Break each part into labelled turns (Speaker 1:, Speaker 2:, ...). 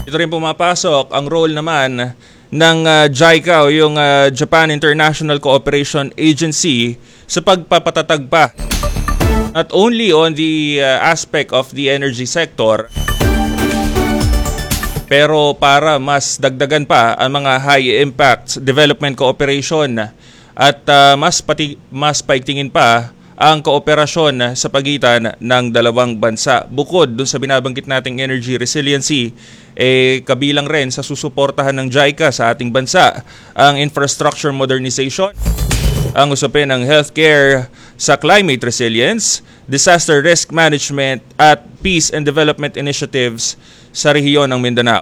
Speaker 1: Ito rin pumapasok ang role naman ng JICA o yung Japan International Cooperation Agency sa pagpapatatag pa. Not only on the aspect of the energy sector, pero para mas dagdagan pa ang mga high-impact development cooperation at mas paigtingin pa ang kooperasyon sa pagitan ng dalawang bansa. Bukod dun sa binabanggit nating energy resiliency, kabilang rin sa susuportahan ng JICA sa ating bansa ang infrastructure modernization, ang usapin ng healthcare sa climate resilience, disaster risk management at peace and development initiatives sa rehiyon ng Mindanao.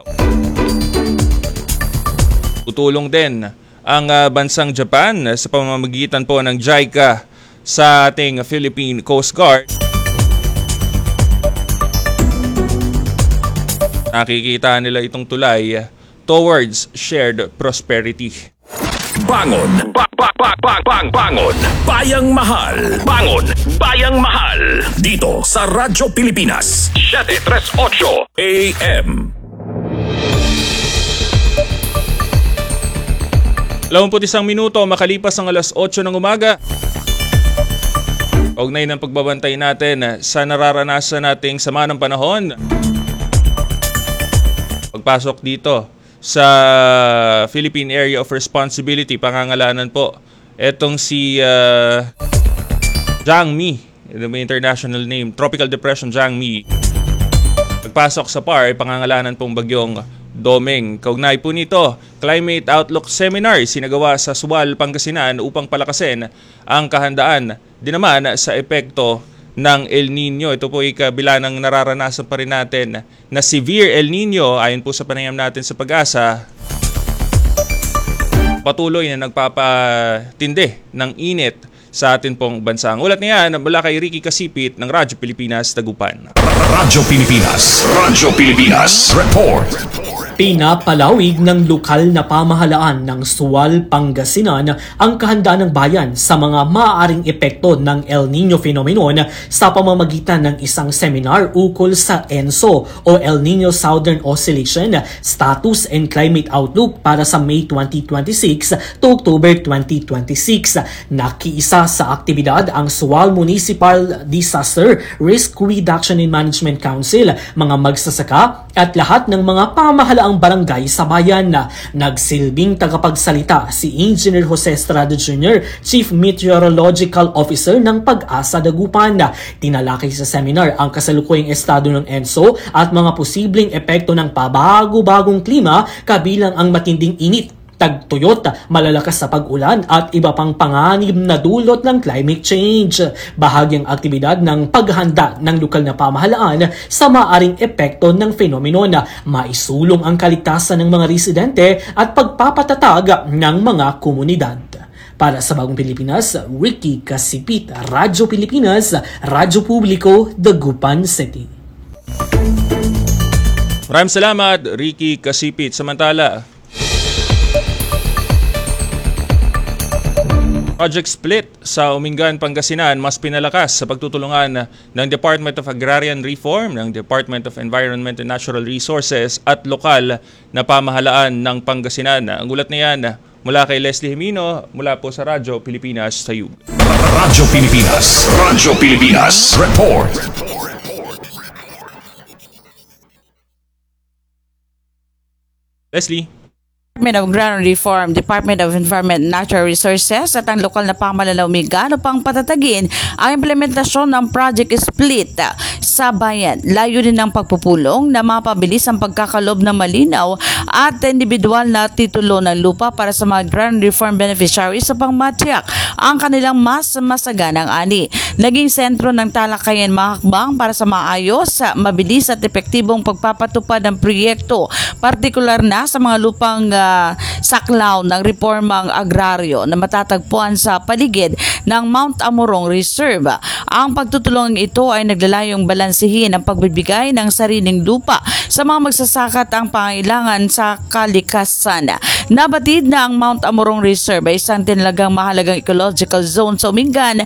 Speaker 1: Tutulong din ang bansang Japan sa pamamagitan po ng JICA sa ating Philippine Coast Guard. Nakikita nila itong tulay towards shared prosperity.
Speaker 2: Bangon! Bangon! Bayang Mahal! Bangon! Bayang Mahal! Dito sa Radyo Pilipinas 738 AM.
Speaker 1: 21 minuto makalipas ang alas 8 ng umaga. Kaugnay ng pagbabantay natin sa nararanasan nating sama ng panahon. Pagpasok dito sa Philippine Area of Responsibility, pangangalanan po, etong si Jangmi, may international name, Tropical Depression Jangmi. Pagpasok sa PAR, pangangalanan pong bagyong Domeng. Kaugnay po nito, Climate Outlook Seminar sinagawa sa Sual, Pangasinan upang palakasin ang kahandaan din naman sa epekto ng El Nino. Ito po ay kabila ng nararanasan pa rin natin na severe El Nino. Ayon po sa panayam natin sa Pag-asa, patuloy na nagpapatindi ng init sa atin pong bansa. Ang ulat niyan mula kay Ricky Kasipit ng Radyo Pilipinas, Dagupan.
Speaker 2: Radyo Pilipinas Report.
Speaker 3: Pinapalawig ng lokal na pamahalaan ng Sual, Pangasinan ang kahandaan ng bayan sa mga maaaring epekto ng El Nino phenomenon sa pamamagitan ng isang seminar ukol sa ENSO o El Nino Southern Oscillation Status and Climate Outlook para sa May 2026 to October 2026. Nakiisa sa aktibidad ang Sual Municipal Disaster Risk Reduction and Management Council, mga magsasaka at lahat ng mga pamahalaang barangay sa bayan. Na nagsilbing tagapagsalita si Engineer Jose Estrada Jr., Chief Meteorological Officer ng Pag-asa Dagupan. Tinalakay sa seminar ang kasalukuyang estado ng ENSO at mga posibleng epekto ng pabago-bagong klima, kabilang ang matinding init, tagtuyot, malalakas sa pag-ulan at iba pang panganib na dulot ng climate change. Bahagyang aktibidad ng paghanda ng lokal na pamahalaan sa maaring epekto ng fenomeno na maisulong ang kaligtasan ng mga residente at pagpapatatag ng mga komunidad. Para sa Bagong Pilipinas, Ricky Kasipit, Radyo Pilipinas, Radyo Publiko, Dagupan City.
Speaker 1: Maraming salamat, Ricky Kasipit. Samantala, Project Split sa Umingan, Pangasinan mas pinalakas sa pagtutulungan ng Department of Agrarian Reform, ng Department of Environment and Natural Resources at lokal na pamahalaan ng Pangasinan. Ang ulat na yan mula kay Leslie Jimino mula po sa Radyo Pilipinas, Tayub.
Speaker 2: Radyo Pilipinas Report.
Speaker 1: Leslie.
Speaker 4: Department of Agrarian Reform, Department of Environment and Natural Resources at ang lokal na pamalalaumigan upang patatagin ang implementasyon ng Project Split sa bayan. Layunin ng pagpupulong na mapabilis ang pagkakalob ng malinaw at individual na titulo ng lupa para sa mga agrarian reform beneficiaries sa pangmatyak ang kanilang mas masaganang ani. Naging sentro ng talakayan mahakbang para sa maayos, mabilis at epektibong pagpapatupad ng proyekto, partikular na sa mga lupang saklaw ng reformang agraryo na matatagpuan sa paligid ng Mount Amorong Reserve. Ang pagtutulong ito ay naglalayong balansehin ang pagbibigay ng sariling lupa sa mga magsasaka at ang pangailangan sa kalikasan. Nabatid na ang Mount Amorong Reserve ay isang tinalagang mahalagang ecological zone sa Umingan